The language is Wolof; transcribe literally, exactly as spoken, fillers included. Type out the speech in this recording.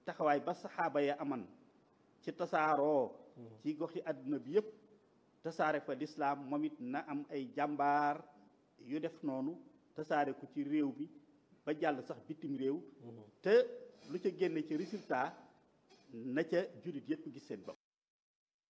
taxawaay ba saxaaba ya aman ci tasaaroo ci goxi àdduna bi yëpp tasaare fa lislaam moom it na am ay jàmbaar yu def noonu tasaare ko ci réew mi ba jàll sax bitim réew te lu ca génne ci résultat na ca jullit yëpp gis seen bopp